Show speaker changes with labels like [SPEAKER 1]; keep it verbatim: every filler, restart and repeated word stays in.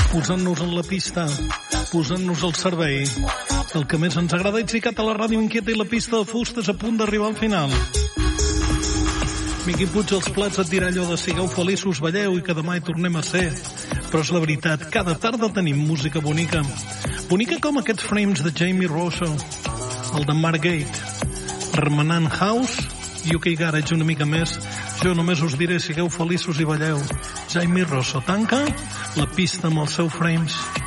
[SPEAKER 1] posant-nos en la pista, posant-nos al servei. El que més ens agrada és ficat a la ràdio inquieta i la pista de fustes a punt d'arribar al final. Miqui Puig als plats et dirà allò de sigueu feliços, balleu i que demà hi tornem a ser. Però és la veritat, cada tarda tenim música bonica. Bonica com aquests frames de Jamie Rosso, el de Mark Gate, remenant house, U K Garage una mica més. Jo només us diré sigueu feliços i balleu. Jamie Rosso tanca la pista amb els seus frames.